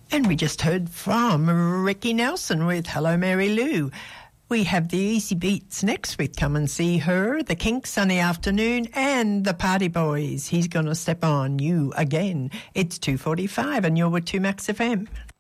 And we just heard from Ricky Nelson with Hello Mary Lou. We have the Easy Beats next with Come and See Her, the Kinks Sunny Afternoon, and the Party Boys. He's going to step on you again. It's 2:45 and you're with 2 Max FM.